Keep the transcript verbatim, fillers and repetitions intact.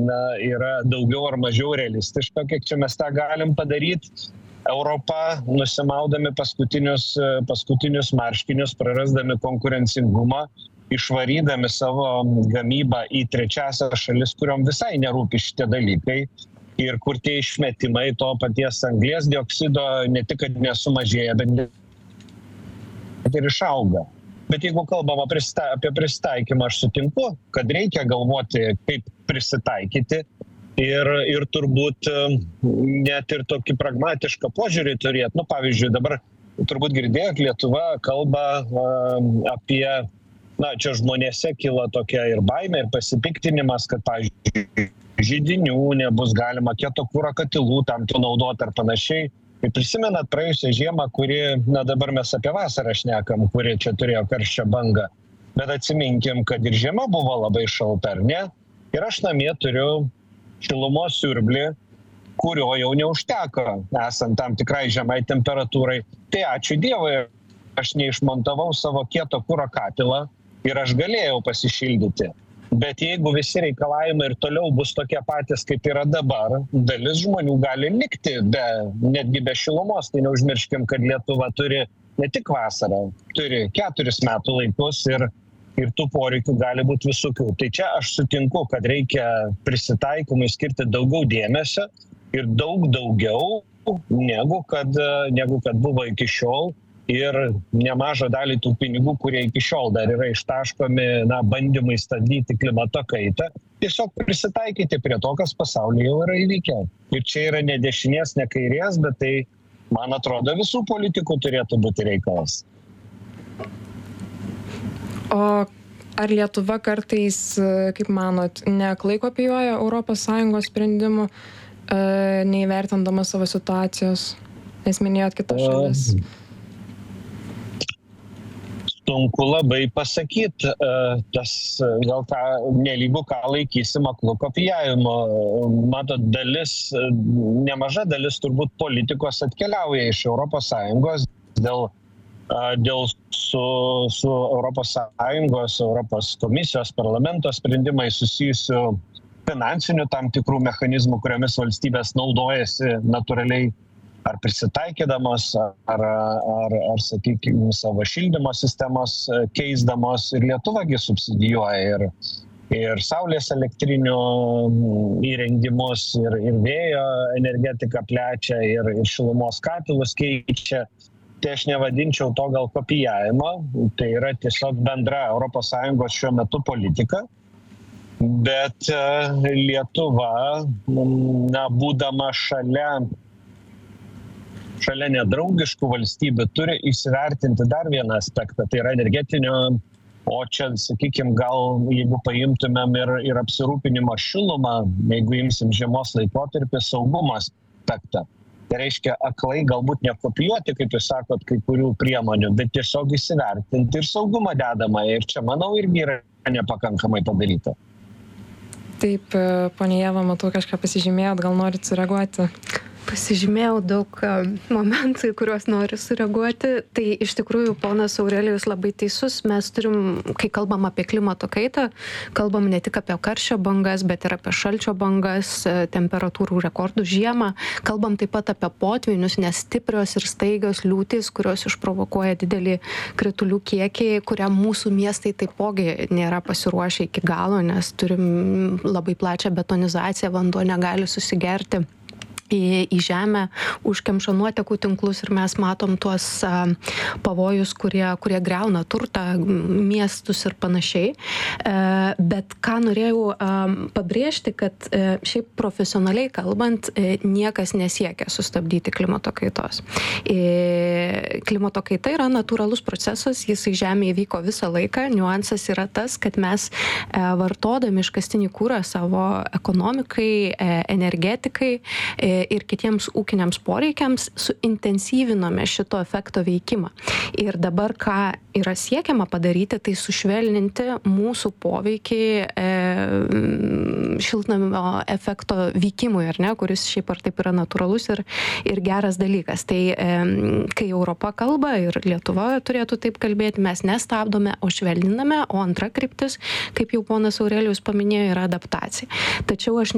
na, yra daugiau ar mažiau realistiška, kiek čia mes tą galim padaryti. Europa, nusimaudami paskutinius, paskutinius marškinius, prarasdami konkurencingumą, išvarydami savo gamybą į trečiasias šalis, kuriom visai nerūpi šitie dalykai ir kur tie išmetimai to paties anglies dioksido ne tik, kad nesumažėja, bet ir išauga. Bet jeigu kalbama apie prisitaikymą, aš sutinku, kad reikia galvoti, kaip prisitaikyti ir, ir turbūt net ir tokį pragmatišką požiūrį turėti. Nu, pavyzdžiui, dabar turbūt girdėjot, Lietuva kalba apie, na, čia žmonėse kyla tokia ir baimė, ir pasipiktinimas, kad, pavyzdžiui, židinių nebus galima, kieto kuro katilų tam tu naudoti ar panašiai. Ir prisimenat praėjusią žiemą, kuri, na dabar mes apie vasarą šnekam, kuri čia turėjo karščio bangą, bet atsiminkim, kad ir žiema buvo labai šalta, ar ne? Ir aš namie turiu šilumos siurblį, kurio jau neužteko, esant tam tikrai žemai temperatūrai. Tai ačiū Dievui, aš neišmontavau savo kieto kuro katilą ir aš galėjau pasišildyti. Bet jeigu visi reikalavimai ir toliau bus tokie patys, kaip yra dabar, dalis žmonių gali likti be, netgi be šilumos. Tai neužmirškim, kad Lietuva turi ne tik vasarą, turi keturis metų laikus ir, ir tų poreikių gali būti visokių. Tai čia aš sutinku, kad reikia prisitaikymui skirti daugiau dėmesio ir daug daugiau, negu kad, negu kad buvo iki šiol. Ir nemažą dalį tų pinigų, kurie iki šiol dar yra ištaškomi, na, bandymai stabdyti klimato kaitą, tiesiog prisitaikyti prie to, kas pasaulyje jau yra įvykę. Ir čia yra ne dešinės, ne kairės, bet tai, man atrodo, visų politikų turėtų būti reikalas. O ar Lietuva kartais, kaip manot, neaklai kopijuoja Europos Sąjungos sprendimų, neįvertindama savo situacijos? Nes minėjot kitas šalis. Sunku labai pasakyti, tas gal ką nelygu, ką laikysim aklu kopijavimu. Matot, dalis, nemaža dalis turbūt politikos atkeliauja iš Europos Sąjungos dėl, dėl su, su Europos Sąjungos, Europos komisijos, parlamento sprendimai susijusių finansinių tam tikrų mechanizmų, kuriomis valstybės naudojasi natūraliai ar prisitaikydamos, ar, ar, ar sakykime, savo šildymo sistemos keisdamos. Ir Lietuvagi subsidijuoja ir, ir saulės elektrinių įrengimus, ir, ir vėjo energetiką plečia, ir, ir šilumos katilus keičia. Tai aš nevadinčiau to gal kopijavimo, tai yra tiesiog bendra Europos Sąjungos šiuo metu politika. Bet Lietuva, na, būdama šalia šalia nedraugiškų valstybių, turi įsivertinti dar vieną aspektą, tai yra energetinio, o čia, sakykime, gal jeigu paimtumėm ir, ir apsirūpinimo šilumą, jeigu imsim žiemos laikotarpį, saugumo aspektą. Tai reiškia, aklai galbūt nekopijuoti, kaip jūs sakot, kai kurių priemonių, bet tiesiog įsivertinti ir saugumą dedamą. Ir čia, manau, irgi yra nepakankamai padaryta. Taip, ponia Ieva, matau, kažką pasižymėjot, gal norit sureaguoti? Pasižymėjau daug momentų, į kuriuos noriu sureaguoti. Tai iš tikrųjų ponas Aurelijus labai teisus. Mes turim, kai kalbam apie klimato kaitą, kalbam ne tik apie karščio bangas, bet ir apie šalčio bangas, temperatūrų rekordų žiemą. Kalbam taip pat apie potvynius, nes stiprios ir staigios liūtys, kurios išprovokuoja didelį kritulių kiekį, kuriam mūsų miestai taipogi nėra pasiruošę iki galo, nes turim labai plačią betonizaciją, vanduo negali susigerti į, į žemę, užkemša nuotekų tinklus ir mes matom tuos a, pavojus, kurie, kurie griauna turtą, miestus ir panašiai. E, bet ką norėjau a, pabrėžti, kad e, šiaip profesionaliai kalbant, e, niekas nesiekia sustabdyti klimato kaitos. E, klimato kaita yra natūralus procesas, jisai žemėje vyko visą laiką. Niuansas yra tas, kad mes e, vartodami iškastinį kurą savo ekonomikai, e, energetikai, e, ir kitiems ūkiniams poreikiams suintensyvinome šito efekto veikimą. Ir dabar, ką yra siekiama padaryti, tai sušvelninti mūsų poveikį e, šiltnamio efekto vykimui, ar ne, kuris šiaip ar taip yra natūralus ir, ir geras dalykas. Tai e, kai Europa kalba ir Lietuva turėtų taip kalbėti, mes nestabdome, o švelniname, o antra kryptis, kaip jau ponas Aurelijus paminėjo, yra adaptacija. Tačiau aš